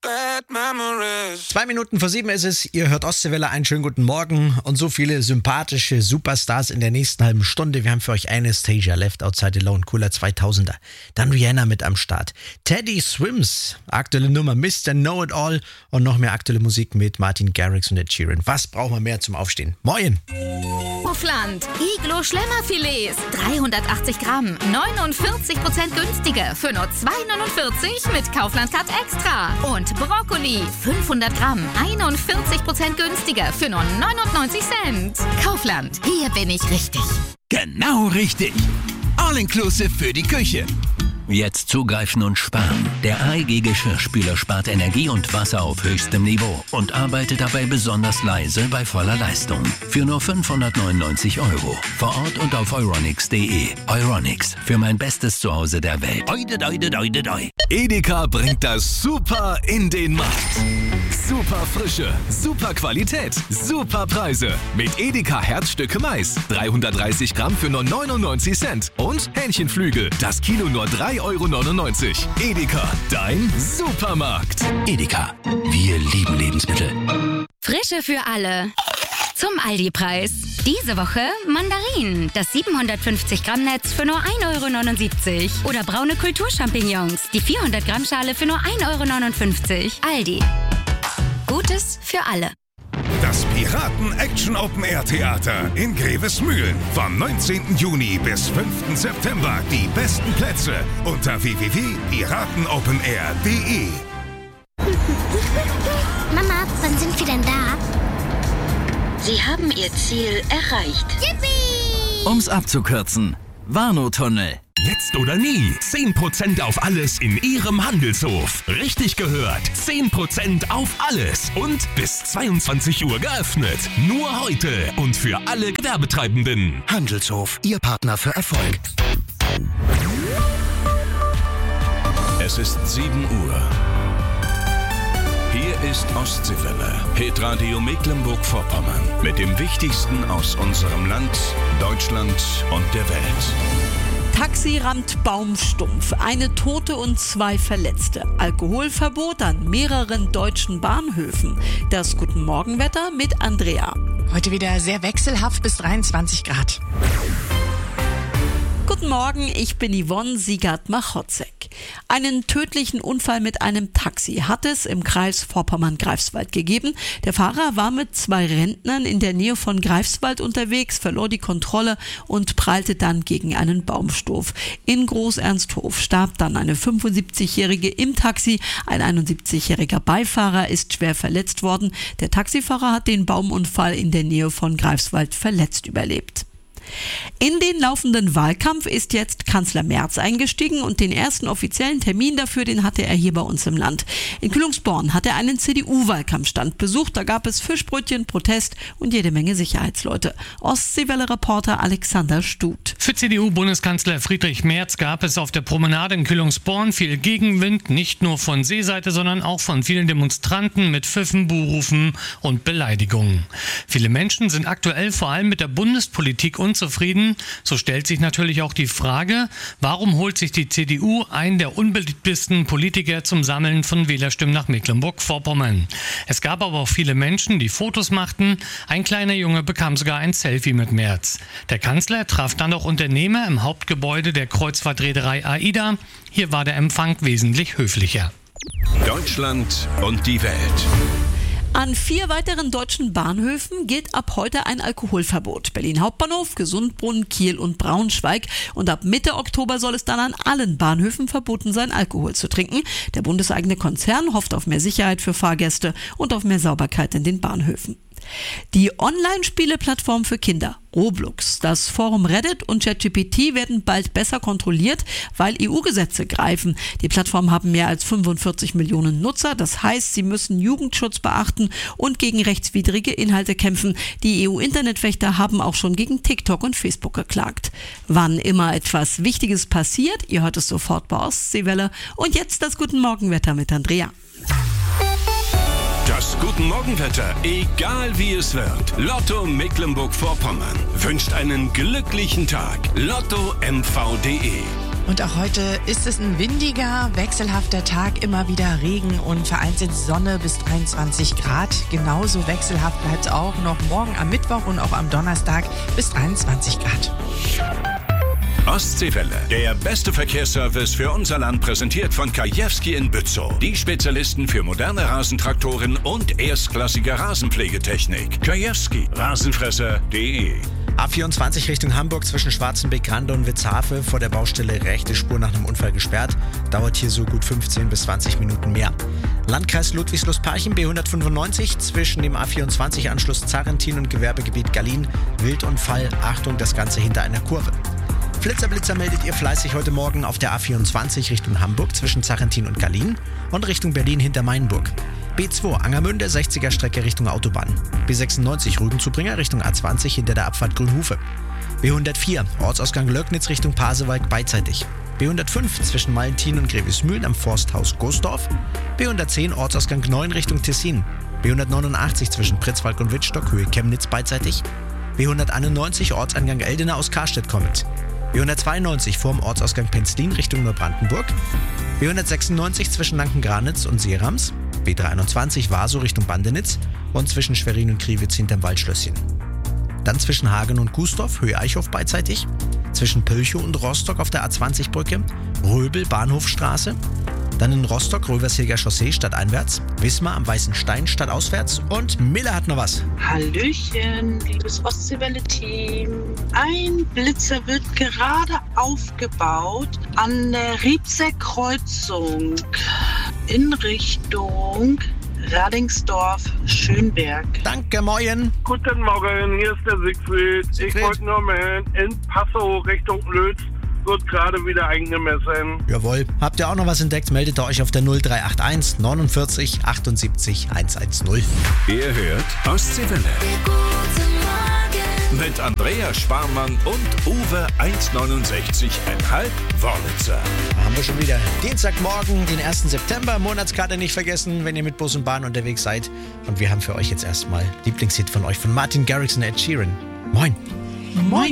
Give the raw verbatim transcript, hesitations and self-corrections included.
Zwei Minuten vor sieben ist es. Ihr hört Ostseewelle. Einen schönen guten Morgen. Und so viele sympathische Superstars in der nächsten halben Stunde. Wir haben für euch Anastacia, Left Outside Alone, cooler zweitausender. Dann Rihanna mit am Start. Teddy Swims, aktuelle Nummer Mister Know-It-All. Und noch mehr aktuelle Musik mit Martin Garrix und Ed Sheeran. Was brauchen wir mehr zum Aufstehen? Moin! Kaufland. Iglo Schlemmerfilets. dreihundertachtzig Gramm. neunundvierzig Prozent günstiger. Für nur zwei neunundvierzig mit Kaufland Cut Extra. Und Brokkoli. fünfhundert Gramm. einundvierzig Prozent günstiger. Für nur neunundneunzig Cent. Kaufland. Hier bin ich richtig. Genau richtig. All-inclusive für die Küche. Jetzt zugreifen und sparen. Der A E G Geschirrspüler spart Energie und Wasser auf höchstem Niveau und arbeitet dabei besonders leise bei voller Leistung. Für nur fünfhundertneunundneunzig Euro. Vor Ort und auf euronics punkt de. Euronics. Für mein bestes Zuhause der Welt. Oide, oide, oide, oide. Edeka bringt das Super in den Markt. Super Frische, super Qualität, super Preise. Mit Edeka Herzstücke Mais. dreihundertdreißig Gramm für nur neunundneunzig Cent. Und Hähnchenflügel. Das Kilo nur drei Euro neunundneunzig. Edeka, dein Supermarkt. Edeka. Wir lieben Lebensmittel. Frische für alle. Zum Aldi-Preis. Diese Woche Mandarinen. Das siebenhundertfünfzig Gramm Netz für nur ein Euro neunundsiebzig. Oder braune Kulturchampignons. Die vierhundert Gramm Schale für nur ein Euro neunundfünfzig. Aldi. Gutes für alle. Das Piraten-Action-Open-Air-Theater in Grevesmühlen. Vom neunzehnten Juni bis fünften September. Die besten Plätze unter w w w punkt piratenopenair punkt de. Mama, wann sind wir denn da? Sie haben Ihr Ziel erreicht. Yippie! Um's abzukürzen. Warnow-Tunnel. Jetzt oder nie. zehn Prozent auf alles in Ihrem Handelshof. Richtig gehört. zehn Prozent auf alles. Und bis zweiundzwanzig Uhr geöffnet. Nur heute und für alle Gewerbetreibenden. Handelshof, Ihr Partner für Erfolg. Es ist sieben Uhr. Hier ist Ostseewelle. Hitradio Mecklenburg-Vorpommern. Mit dem Wichtigsten aus unserem Land, Deutschland und der Welt. Taxi rammt Baumstumpf, eine Tote und zwei Verletzte. Alkoholverbot an mehreren deutschen Bahnhöfen. Das Guten Morgenwetter mit Andrea. Heute wieder sehr wechselhaft bis dreiundzwanzig Grad. Guten Morgen, ich bin Yvonne Siegert-Machotzek. Einen tödlichen Unfall mit einem Taxi hat es im Kreis Vorpommern-Greifswald gegeben. Der Fahrer war mit zwei Rentnern in der Nähe von Greifswald unterwegs, verlor die Kontrolle und prallte dann gegen einen Baumstumpf. In Groß-Ernsthof starb dann eine fünfundsiebzigjährige im Taxi. Ein einundsiebzigjähriger Beifahrer ist schwer verletzt worden. Der Taxifahrer hat den Baumunfall in der Nähe von Greifswald verletzt überlebt. In den laufenden Wahlkampf ist jetzt Kanzler Merz eingestiegen und den ersten offiziellen Termin dafür, den hatte er hier bei uns im Land. In Kühlungsborn hat er einen C D U-Wahlkampfstand besucht, da gab es Fischbrötchen, Protest und jede Menge Sicherheitsleute. Ostseewelle-Reporter Alexander Stut. Für C D U-Bundeskanzler Friedrich Merz gab es auf der Promenade in Kühlungsborn viel Gegenwind, nicht nur von Seeseite, sondern auch von vielen Demonstranten mit Pfiffen, Buhrufen und Beleidigungen. Viele Menschen sind aktuell vor allem mit der Bundespolitik unzufrieden. So stellt sich natürlich auch die Frage, warum holt sich die C D U einen der unbeliebtesten Politiker zum Sammeln von Wählerstimmen nach Mecklenburg-Vorpommern? Es gab aber auch viele Menschen, die Fotos machten. Ein kleiner Junge bekam sogar ein Selfie mit Merz. Der Kanzler traf dann auch Unternehmer im Hauptgebäude der Kreuzfahrtreederei AIDA. Hier war der Empfang wesentlich höflicher. Deutschland und die Welt. An vier weiteren deutschen Bahnhöfen gilt ab heute ein Alkoholverbot. Berlin Hauptbahnhof, Gesundbrunnen, Kiel und Braunschweig. Und ab Mitte Oktober soll es dann an allen Bahnhöfen verboten sein, Alkohol zu trinken. Der bundeseigene Konzern hofft auf mehr Sicherheit für Fahrgäste und auf mehr Sauberkeit in den Bahnhöfen. Die Online-Spiele-Plattform für Kinder, Roblox, das Forum Reddit und ChatGPT werden bald besser kontrolliert, weil E U-Gesetze greifen. Die Plattformen haben mehr als fünfundvierzig Millionen Nutzer, das heißt, sie müssen Jugendschutz beachten und gegen rechtswidrige Inhalte kämpfen. Die E U-Internetwächter haben auch schon gegen TikTok und Facebook geklagt. Wann immer etwas Wichtiges passiert, ihr hört es sofort bei Ostseewelle. Und jetzt das Guten Morgenwetter mit Andrea. Das Guten Morgenwetter, egal wie es wird. Lotto Mecklenburg-Vorpommern wünscht einen glücklichen Tag. Lotto M V punkt de. Und auch heute ist es ein windiger, wechselhafter Tag, immer wieder Regen und vereinzelt Sonne bis dreiundzwanzig Grad. Genauso wechselhaft bleibt es auch noch morgen am Mittwoch und auch am Donnerstag bis dreiundzwanzig Grad. Ostseewelle, der beste Verkehrsservice für unser Land, präsentiert von Kajewski in Bützow. Die Spezialisten für moderne Rasentraktoren und erstklassige Rasenpflegetechnik. Kajewski, rasenfresser punkt de. A vierundzwanzig Richtung Hamburg zwischen Schwarzenbeck, Grande und Witzhafe vor der Baustelle rechte Spur nach einem Unfall gesperrt. Dauert hier so gut fünfzehn bis zwanzig Minuten mehr. Landkreis Ludwigslust-Parchim B hundertfünfundneunzig zwischen dem A vierundzwanzig Anschluss Zarrentin und Gewerbegebiet Gallien. Wildunfall, Achtung, das Ganze hinter einer Kurve. Flitzerblitzer meldet ihr fleißig heute Morgen auf der A vierundzwanzig Richtung Hamburg zwischen Zarrentin und Gallien und Richtung Berlin hinter Mainburg. B zwei Angermünde, sechziger Strecke Richtung Autobahn. B sechsundneunzig Rügenzubringer Richtung A zwanzig hinter der Abfahrt Grünhufe. B hundertvier Ortsausgang Löcknitz Richtung Pasewalk beidseitig. B hundertfünf zwischen Malentin und Grevesmühlen am Forsthaus Gosdorf. B hundertzehn Ortsausgang neun Richtung Tessin. B hundertneunundachtzig zwischen Pritzwalk und Wittstock Höhe Chemnitz beidseitig. B hunderteinundneunzig Ortsangang Eldena aus Karstedt kommend. B hundertzweiundneunzig vorm Ortsausgang Penzlin Richtung Neubrandenburg. B hundertsechsundneunzig zwischen Lanken-Granitz und Seerams. B dreiundzwanzig Vaso Richtung Bandenitz und zwischen Schwerin und Kriwitz hinterm Waldschlösschen. Dann zwischen Hagen und Gustorf, Höhe Eichhof beidseitig. Zwischen Pölchow und Rostock auf der A zwanzig Brücke. Röbel, Bahnhofstraße. Dann in Rostock, Rövershilger Chaussee stadteinwärts. Wismar am Weißen Stein stadtauswärts. Und Miller hat noch was. Hallöchen, liebes Ostseewelle-Team. Ein Blitzer wird gerade aufgebaut an der Riebser Kreuzung in Richtung Radingsdorf-Schönberg. Danke, moin. Guten Morgen, hier ist der Siegfried. Siegfried. Ich wollte nur melden, in Passau Richtung Lötz wird gerade wieder eingemessen. Jawohl. Habt ihr auch noch was entdeckt? Meldet ihr euch auf der null drei acht eins neunundvierzig achtundsiebzig hundertzehn. Ihr hört Ostseewelle. Mit Andrea Sparmann und Uwe eins neunundsechzig Komma fünf Wörlitzer. Da haben wir schon wieder Dienstagmorgen, den ersten September. Monatskarte nicht vergessen, wenn ihr mit Bus und Bahn unterwegs seid. Und wir haben für euch jetzt erstmal Lieblingshit von euch, von Martin Garrix und Ed Sheeran. Moin. Moin.